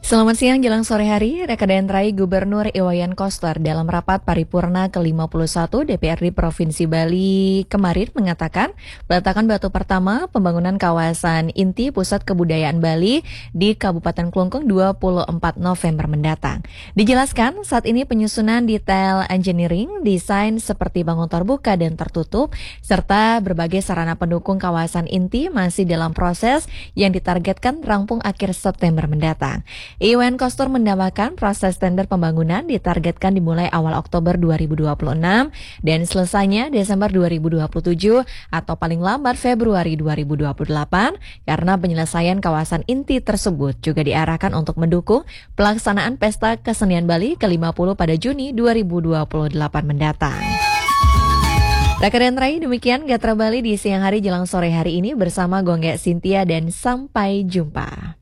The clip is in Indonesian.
Selamat siang jelang sore hari, Rekadaan Rai Gubernur Iwayan Koster dalam rapat paripurna ke-51 DPRD Provinsi Bali kemarin mengatakan peletakan batu pertama pembangunan kawasan inti Pusat Kebudayaan Bali di Kabupaten Klungkung 24 November mendatang. Dijelaskan saat ini penyusunan detail engineering, desain seperti bangun terbuka dan tertutup, serta berbagai sarana pendukung kawasan inti masih dalam proses yang ditargetkan rampung akhir September mendatang. Iwayan Koster menambahkan proses tender pembangunan ditargetkan dimulai awal Oktober 2026 dan selesainya Desember 2027 atau paling lambat Februari 2028 karena penyelesaian kawasan inti tersebut juga diarahkan untuk mendukung pelaksanaan Pesta Kesenian Bali ke-50 pada Juni 2028 mendatang. Rekadaan Rai, demikian Gatra Bali di siang hari jelang sore hari ini bersama Gonggek Cynthia dan sampai jumpa.